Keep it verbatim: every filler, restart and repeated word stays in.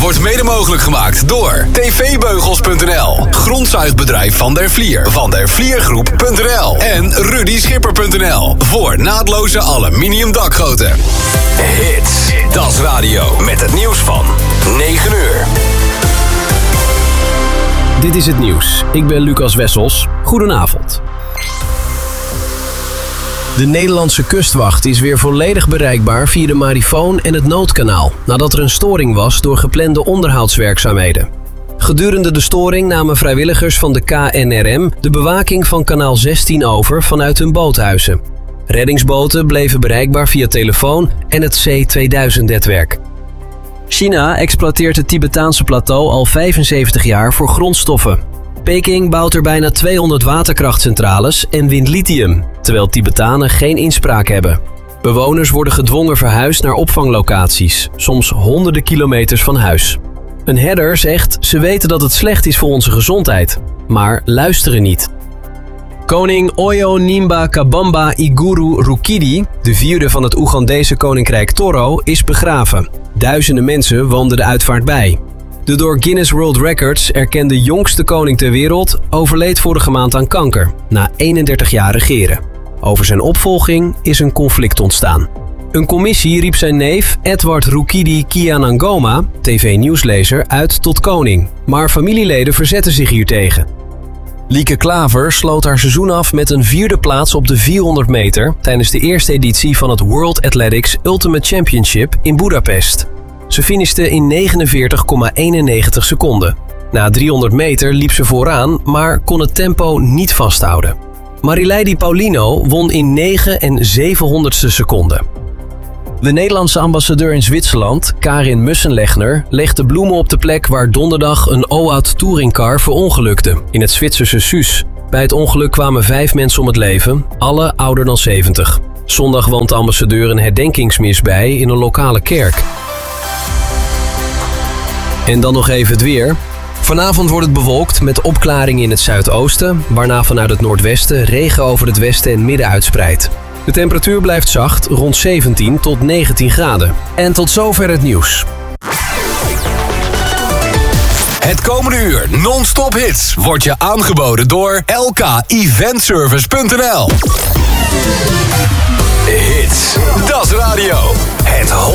wordt mede mogelijk gemaakt door t v beugels punt n l, grondzuigbedrijf Van der Vlier, van der vliergroep punt n l en rudy schipper punt n l voor naadloze aluminium dakgoten. Hits, dat is radio met het nieuws van negen uur. Dit is het nieuws. Ik ben Lucas Wessels. Goedenavond. De Nederlandse kustwacht is weer volledig bereikbaar via de marifoon en het noodkanaal, nadat er een storing was door geplande onderhoudswerkzaamheden. Gedurende de storing namen vrijwilligers van de K N R M de bewaking van kanaal zestien over vanuit hun boothuizen. Reddingsboten bleven bereikbaar via telefoon en het C tweeduizend netwerk. China exploiteert het Tibetaanse plateau al vijfenzeventig jaar voor grondstoffen. Peking bouwt er bijna tweehonderd waterkrachtcentrales en wint lithium, terwijl Tibetanen geen inspraak hebben. Bewoners worden gedwongen verhuisd naar opvanglocaties, soms honderden kilometers van huis. Een herder zegt, ze weten dat het slecht is voor onze gezondheid, maar luisteren niet. Koning Oyo Nimba Kabamba Iguru Rukidi, de vierde van het Oegandese koninkrijk Toro, is begraven. Duizenden mensen woonden de uitvaart bij. De door Guinness World Records erkende jongste koning ter wereld overleed vorige maand aan kanker, na eenendertig jaar regeren. Over zijn opvolging is een conflict ontstaan. Een commissie riep zijn neef Edward Rukidi Kianangoma, tv-nieuwslezer, uit tot koning. Maar familieleden verzetten zich hiertegen. Lieke Klaver sloot haar seizoen af met een vierde plaats op de vierhonderd meter tijdens de eerste editie van het World Athletics Ultimate Championship in Budapest. Ze finishte in negenenveertig komma eenennegentig seconden. Na driehonderd meter liep ze vooraan, maar kon het tempo niet vasthouden. Marileidi Paulino won in negen en zevenhonderdste seconden. De Nederlandse ambassadeur in Zwitserland, Karin Mussenlegner, legde bloemen op de plek waar donderdag een O A T touringcar verongelukte, in het Zwitserse Suus. Bij het ongeluk kwamen vijf mensen om het leven, alle ouder dan zeventig. Zondag woont de ambassadeur een herdenkingsmis bij in een lokale kerk. En dan nog even het weer. Vanavond wordt het bewolkt met opklaringen in het zuidoosten, waarna vanuit het noordwesten regen over het westen en midden uitspreidt. De temperatuur blijft zacht, rond zeventien tot negentien graden. En tot zover het nieuws. Het komende uur non-stop hits wordt je aangeboden door l k event service punt n l. Hits, dat is radio. Het